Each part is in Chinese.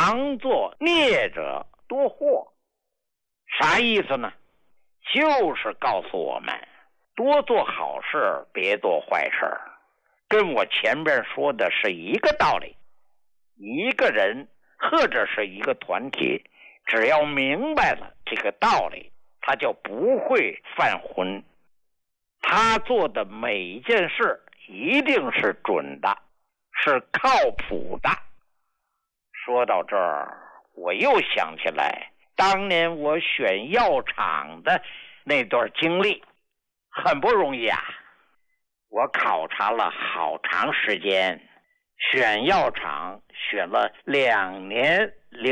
常作孽者多祸。啥意思呢？就是告诉我们多做好事，别做坏事，跟我前边说的是一个道理。一个人或者是一个团体，只要明白了这个道理，他就不会犯浑。他做的每一件事一定是准的，是靠谱的。说到这儿，我又想起来当年我选药厂的那段经历，很不容易啊。我考察了好长时间，选药厂选了2年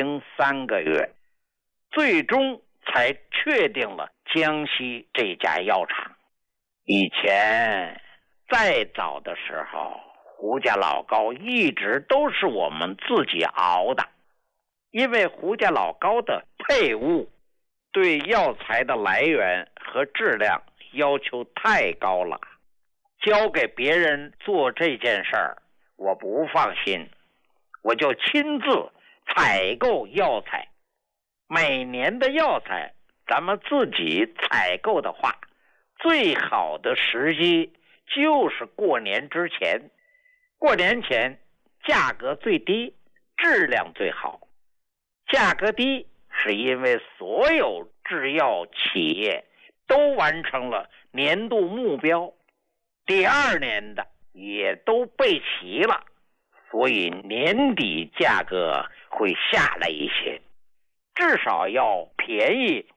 03个月，最终才确定了江西这家药厂。以前再早的时候，胡家老高一直都是我们自己熬的，因为胡家老高的配物对药材的来源和质量要求太高了，交给别人做这件事儿我不放心，我就亲自采购药材。每年的药材咱们自己采购的话，最好的时机就是过年之前。过年前价格最低，质量最好。价格低是因为所有制药企业都完成了年度目标，第2年的也都备齐了，所以年底价格会下来一些，至少要便宜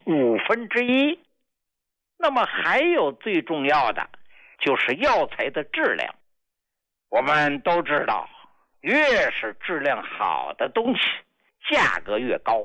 1/5。那么还有最重要的就是药材的质量。我们都知道，越是质量好的东西，价格越高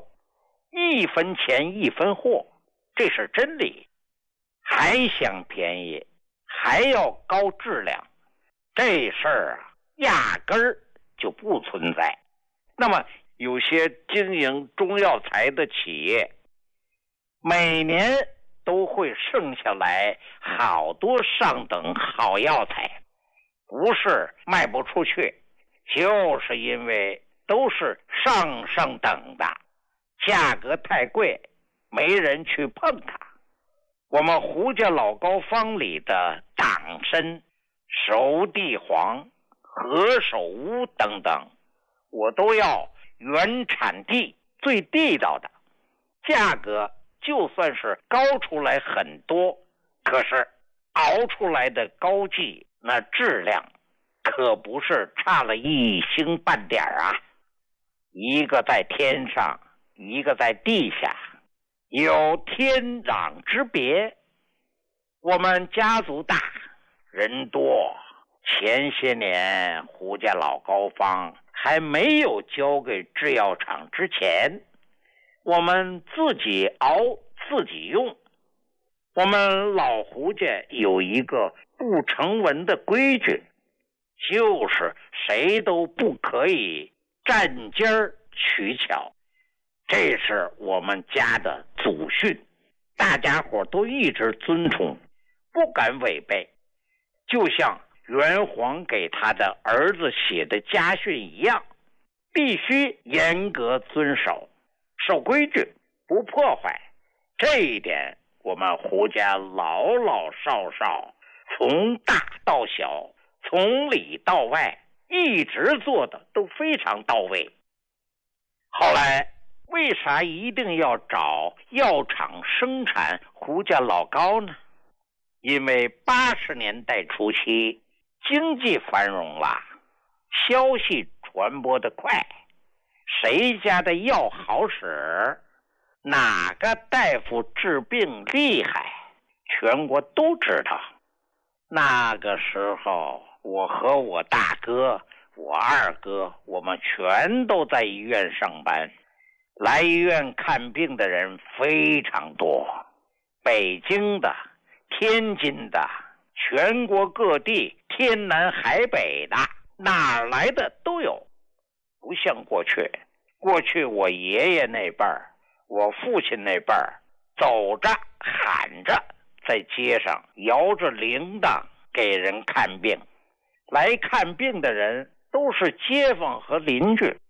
，1分钱1分货，这是真理。还想便宜，还要高质量，这事儿啊，压根儿就不存在。那么有些经营中药材的企业，每年都会剩下来好多上等好药材，不是卖不出去，就是因为都是上等的，价格太贵，没人去碰它。我们胡家老高方里的党参、熟地黄、何首乌等等，我都要原产地最地道的，价格就算是高出来很多，可是熬出来的膏剂那质量可不是差了1星半点啊。一个在天上，一个在地下，有天壤之别。我们家族大，人多，前些年胡家老高方还没有交给制药厂之前，我们自己熬自己用。我们老胡家有一个不成文的规矩，就是谁都不可以占尖儿取巧，这是我们家的祖训，大家伙都一直遵从，不敢违背。就像元皇给他的儿子写的家训一样，必须严格遵守，守规矩，不破坏。这一点我们胡家老老少少，从大到小，从里到外，一直做的都非常到位。后来为啥一定要找药厂生产胡家老高呢？因为80年代初期经济繁荣了，消息传播的快，谁家的药好使，哪个大夫治病厉害，全国都知道。那个时候我和我大哥、我二哥，我们全都在医院上班，来医院看病的人非常多，北京的、天津的，全国各地，天南海北的，哪儿来的都有。不像过去我爷爷那辈儿，我父亲那辈儿，走着喊着在街上摇着铃铛给人看病，来看病的人都是街坊和邻居，